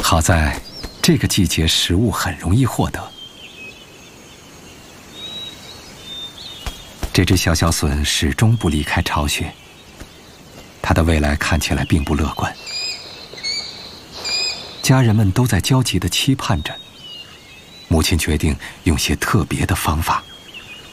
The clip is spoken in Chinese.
好在这个季节食物很容易获得。这只小小笋始终不离开巢穴，它的未来看起来并不乐观。家人们都在焦急地期盼着，母亲决定用些特别的方法。